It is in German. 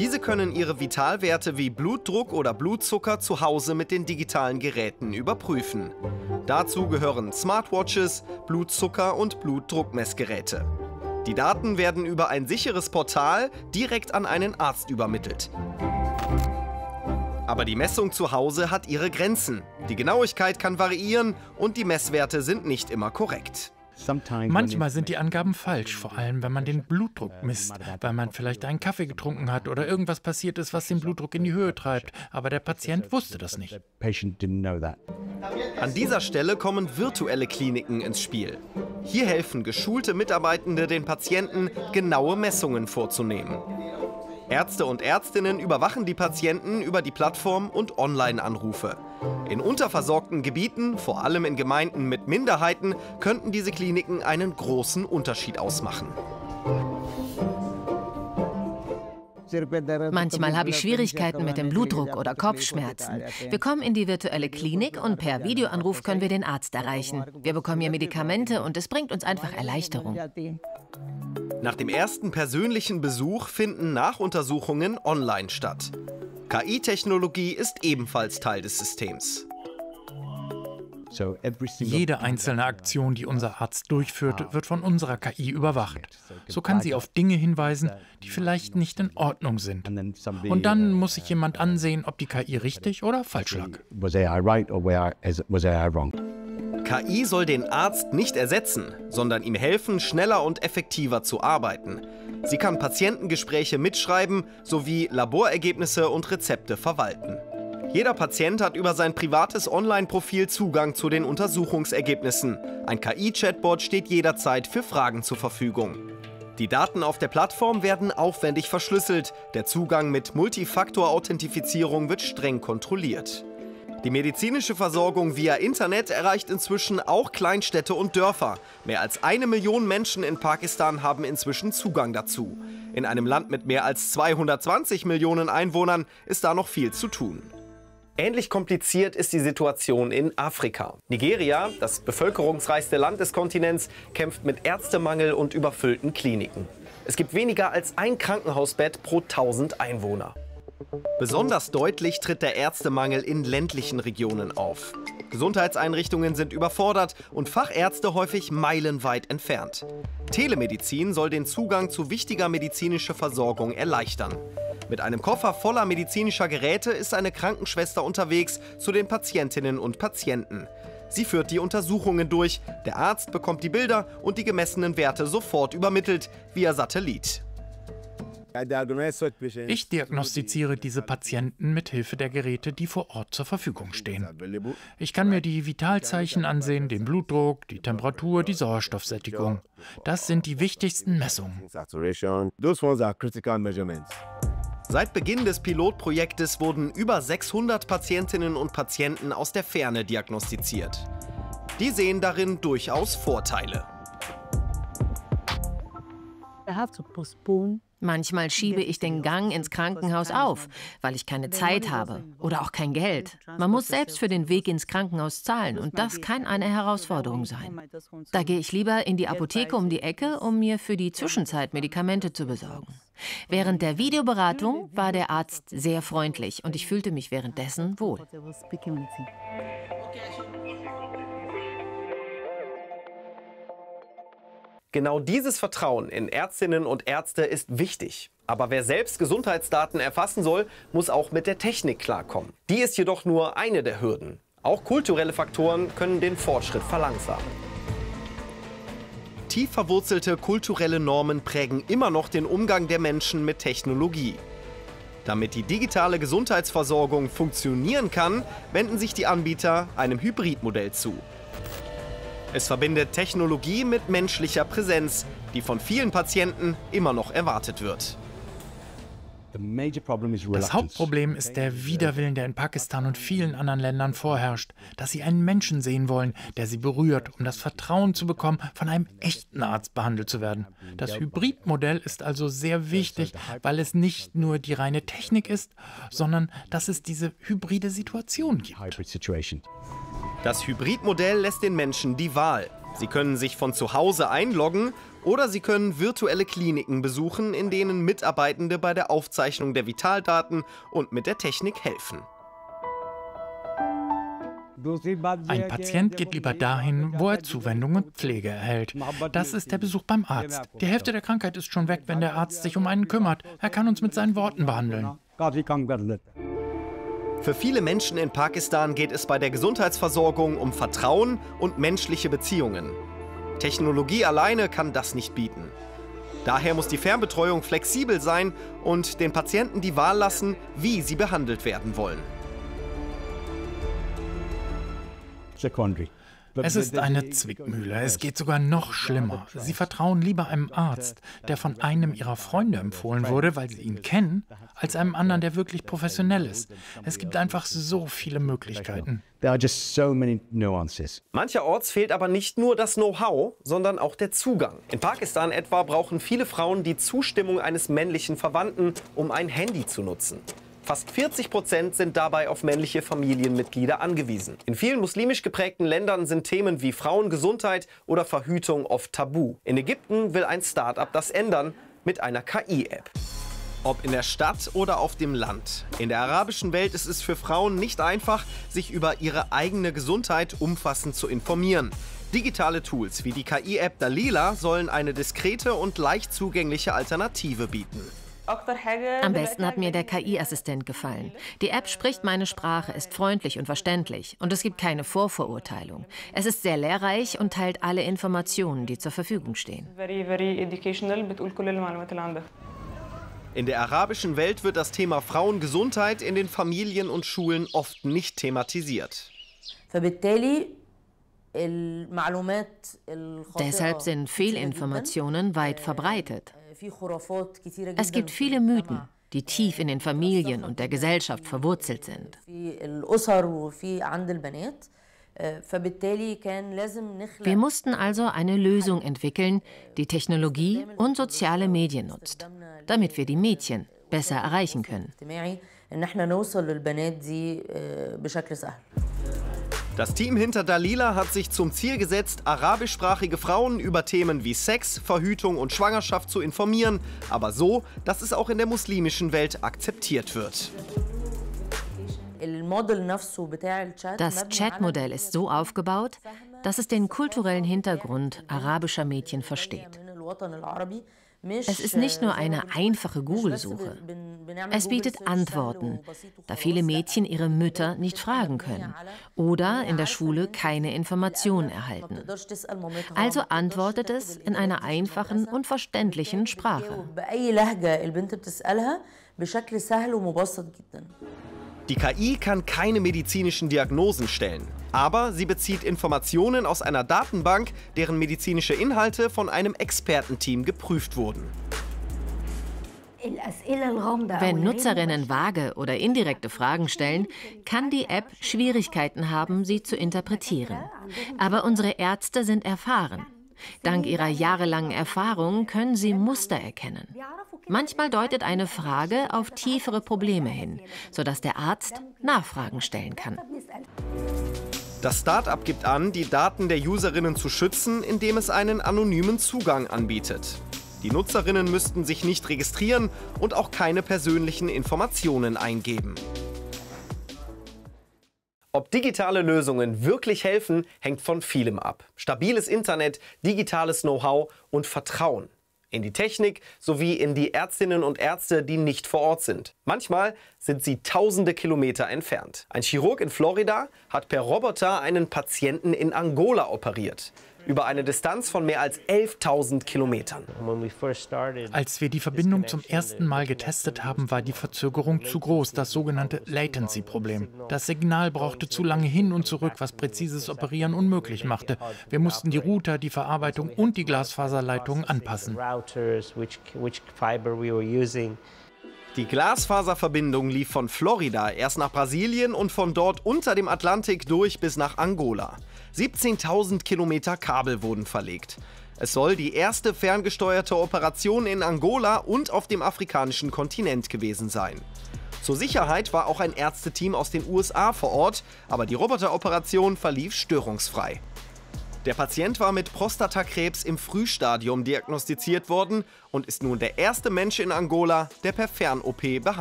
Diese können ihre Vitalwerte wie Blutdruck oder Blutzucker zu Hause mit den digitalen Geräten überprüfen. Dazu gehören Smartwatches, Blutzucker- und Blutdruckmessgeräte. Die Daten werden über ein sicheres Portal direkt an einen Arzt übermittelt. Aber die Messung zu Hause hat ihre Grenzen. Die Genauigkeit kann variieren und die Messwerte sind nicht immer korrekt. Manchmal sind die Angaben falsch, vor allem wenn man den Blutdruck misst, weil man vielleicht einen Kaffee getrunken hat oder irgendwas passiert ist, was den Blutdruck in die Höhe treibt. Aber der Patient wusste das nicht. An dieser Stelle kommen virtuelle Kliniken ins Spiel. Hier helfen geschulte Mitarbeitende den Patienten, genaue Messungen vorzunehmen. Ärzte und Ärztinnen überwachen die Patienten über die Plattform und Online-Anrufe. In unterversorgten Gebieten, vor allem in Gemeinden mit Minderheiten, könnten diese Kliniken einen großen Unterschied ausmachen. Manchmal habe ich Schwierigkeiten mit dem Blutdruck oder Kopfschmerzen. Wir kommen in die virtuelle Klinik und per Videoanruf können wir den Arzt erreichen. Wir bekommen hier Medikamente und es bringt uns einfach Erleichterung. Nach dem ersten persönlichen Besuch finden Nachuntersuchungen online statt. KI-Technologie ist ebenfalls Teil des Systems. Jede einzelne Aktion, die unser Arzt durchführt, wird von unserer KI überwacht. So kann sie auf Dinge hinweisen, die vielleicht nicht in Ordnung sind. Und dann muss sich jemand ansehen, ob die KI richtig oder falsch lag. KI soll den Arzt nicht ersetzen, sondern ihm helfen, schneller und effektiver zu arbeiten. Sie kann Patientengespräche mitschreiben sowie Laborergebnisse und Rezepte verwalten. Jeder Patient hat über sein privates Online-Profil Zugang zu den Untersuchungsergebnissen. Ein KI-Chatbot steht jederzeit für Fragen zur Verfügung. Die Daten auf der Plattform werden aufwendig verschlüsselt. Der Zugang mit Multifaktor-Authentifizierung wird streng kontrolliert. Die medizinische Versorgung via Internet erreicht inzwischen auch Kleinstädte und Dörfer. Mehr als 1 Million Menschen in Pakistan haben inzwischen Zugang dazu. In einem Land mit mehr als 220 Millionen Einwohnern ist da noch viel zu tun. Ähnlich kompliziert ist die Situation in Afrika. Nigeria, das bevölkerungsreichste Land des Kontinents, kämpft mit Ärztemangel und überfüllten Kliniken. Es gibt weniger als ein Krankenhausbett pro 1000 Einwohner. Besonders deutlich tritt der Ärztemangel in ländlichen Regionen auf. Gesundheitseinrichtungen sind überfordert und Fachärzte häufig meilenweit entfernt. Telemedizin soll den Zugang zu wichtiger medizinischer Versorgung erleichtern. Mit einem Koffer voller medizinischer Geräte ist eine Krankenschwester unterwegs zu den Patientinnen und Patienten. Sie führt die Untersuchungen durch. Der Arzt bekommt die Bilder und die gemessenen Werte sofort übermittelt via Satellit. Ich diagnostiziere diese Patienten mit Hilfe der Geräte, die vor Ort zur Verfügung stehen. Ich kann mir die Vitalzeichen ansehen, den Blutdruck, die Temperatur, die Sauerstoffsättigung. Das sind die wichtigsten Messungen. Seit Beginn des Pilotprojektes wurden über 600 Patientinnen und Patienten aus der Ferne diagnostiziert. Die sehen darin durchaus Vorteile. Manchmal schiebe ich den Gang ins Krankenhaus auf, weil ich keine Zeit habe oder auch kein Geld. Man muss selbst für den Weg ins Krankenhaus zahlen und das kann eine Herausforderung sein. Da gehe ich lieber in die Apotheke um die Ecke, um mir für die Zwischenzeit Medikamente zu besorgen. Während der Videoberatung war der Arzt sehr freundlich und ich fühlte mich währenddessen wohl. Genau dieses Vertrauen in Ärztinnen und Ärzte ist wichtig. Aber wer selbst Gesundheitsdaten erfassen soll, muss auch mit der Technik klarkommen. Die ist jedoch nur eine der Hürden. Auch kulturelle Faktoren können den Fortschritt verlangsamen. Tief verwurzelte kulturelle Normen prägen immer noch den Umgang der Menschen mit Technologie. Damit die digitale Gesundheitsversorgung funktionieren kann, wenden sich die Anbieter einem Hybridmodell zu. Es verbindet Technologie mit menschlicher Präsenz, die von vielen Patienten immer noch erwartet wird. Das Hauptproblem ist der Widerwillen, der in Pakistan und vielen anderen Ländern vorherrscht, dass sie einen Menschen sehen wollen, der sie berührt, um das Vertrauen zu bekommen, von einem echten Arzt behandelt zu werden. Das Hybridmodell ist also sehr wichtig, weil es nicht nur die reine Technik ist, sondern dass es diese hybride Situation gibt. Das Hybridmodell lässt den Menschen die Wahl. Sie können sich von zu Hause einloggen Oder Sie können virtuelle Kliniken besuchen, in denen Mitarbeitende bei der Aufzeichnung der Vitaldaten und mit der Technik helfen. Ein Patient geht lieber dahin, wo er Zuwendung und Pflege erhält. Das ist der Besuch beim Arzt. Die Hälfte der Krankheit ist schon weg, wenn der Arzt sich um einen kümmert. Er kann uns mit seinen Worten behandeln. Für viele Menschen in Pakistan geht es bei der Gesundheitsversorgung um Vertrauen und menschliche Beziehungen. Technologie alleine kann das nicht bieten. Daher muss die Fernbetreuung flexibel sein und den Patienten die Wahl lassen, wie sie behandelt werden wollen. Es ist eine Zwickmühle. Es geht sogar noch schlimmer. Sie vertrauen lieber einem Arzt, der von einem ihrer Freunde empfohlen wurde, weil sie ihn kennen, als einem anderen, der wirklich professionell ist. Es gibt einfach so viele Möglichkeiten. Mancherorts fehlt aber nicht nur das Know-how, sondern auch der Zugang. In Pakistan etwa brauchen viele Frauen die Zustimmung eines männlichen Verwandten, um ein Handy zu nutzen. Fast 40% sind dabei auf männliche Familienmitglieder angewiesen. In vielen muslimisch geprägten Ländern sind Themen wie Frauengesundheit oder Verhütung oft tabu. In Ägypten will ein Start-up das ändern mit einer KI-App. Ob in der Stadt oder auf dem Land. In der arabischen Welt ist es für Frauen nicht einfach, sich über ihre eigene Gesundheit umfassend zu informieren. Digitale Tools wie die KI-App Dalila sollen eine diskrete und leicht zugängliche Alternative bieten. Am besten hat mir der KI-Assistent gefallen. Die App spricht meine Sprache, ist freundlich und verständlich und es gibt keine Vorverurteilung. Es ist sehr lehrreich und teilt alle Informationen, die zur Verfügung stehen. In der arabischen Welt wird das Thema Frauengesundheit in den Familien und Schulen oft nicht thematisiert. Deshalb sind Fehlinformationen weit verbreitet. Es gibt viele Mythen, die tief in den Familien und der Gesellschaft verwurzelt sind. Wir mussten also eine Lösung entwickeln, die Technologie und soziale Medien nutzt, damit wir die Mädchen besser erreichen können. Das Team hinter Dalila hat sich zum Ziel gesetzt, arabischsprachige Frauen über Themen wie Sex, Verhütung und Schwangerschaft zu informieren, aber so, dass es auch in der muslimischen Welt akzeptiert wird. Das Chatmodell ist so aufgebaut, dass es den kulturellen Hintergrund arabischer Mädchen versteht. Es ist nicht nur eine einfache Google-Suche. Es bietet Antworten, da viele Mädchen ihre Mütter nicht fragen können oder in der Schule keine Informationen erhalten. Also antwortet es in einer einfachen und verständlichen Sprache. Die KI kann keine medizinischen Diagnosen stellen, aber sie bezieht Informationen aus einer Datenbank, deren medizinische Inhalte von einem Expertenteam geprüft wurden. Wenn Nutzerinnen vage oder indirekte Fragen stellen, kann die App Schwierigkeiten haben, sie zu interpretieren. Aber unsere Ärzte sind erfahren. Dank ihrer jahrelangen Erfahrung können sie Muster erkennen. Manchmal deutet eine Frage auf tiefere Probleme hin, sodass der Arzt Nachfragen stellen kann. Das Start-up gibt an, die Daten der Userinnen zu schützen, indem es einen anonymen Zugang anbietet. Die Nutzerinnen müssten sich nicht registrieren und auch keine persönlichen Informationen eingeben. Ob digitale Lösungen wirklich helfen, hängt von vielem ab. Stabiles Internet, digitales Know-how und Vertrauen in die Technik sowie in die Ärztinnen und Ärzte, die nicht vor Ort sind. Manchmal sind sie tausende Kilometer entfernt. Ein Chirurg in Florida hat per Roboter einen Patienten in Angola operiert. Über eine Distanz von mehr als 11.000 Kilometern. Als wir die Verbindung zum ersten Mal getestet haben, war die Verzögerung zu groß, das sogenannte Latency-Problem. Das Signal brauchte zu lange hin und zurück, was präzises Operieren unmöglich machte. Wir mussten die Router, die Verarbeitung und die Glasfaserleitungen anpassen. Die Glasfaserverbindung lief von Florida erst nach Brasilien und von dort unter dem Atlantik durch bis nach Angola. 17.000 Kilometer Kabel wurden verlegt. Es soll die erste ferngesteuerte Operation in Angola und auf dem afrikanischen Kontinent gewesen sein. Zur Sicherheit war auch ein Ärzteteam aus den USA vor Ort, aber die Roboteroperation verlief störungsfrei. Der Patient war mit Prostatakrebs im Frühstadium diagnostiziert worden und ist nun der erste Mensch in Angola, der per Fern-OP behandelt